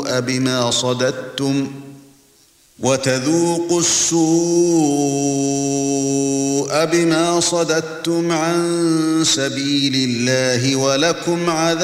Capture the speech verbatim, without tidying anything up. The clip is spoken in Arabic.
السُّوءَ بِمَا صَدَدتُّمْ وَتَذُوقُوا السُّوءَ بِمَا صَدَدتُّمْ عَن سَبِيلِ اللَّهِ وَلَكُمْ عَذَابٌ